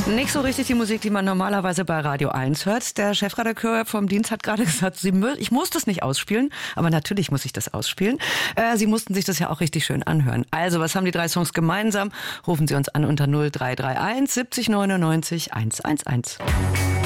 Nicht so richtig die Musik, die man normalerweise bei Radio 1 hört. Der Chefredakteur vom Dienst hat gerade gesagt, ich muss das nicht ausspielen. Aber natürlich muss ich das ausspielen. Sie mussten sich das ja auch richtig schön anhören. Also, was haben die 3 Songs gemeinsam? Rufen Sie uns an unter 0331 70 99 111.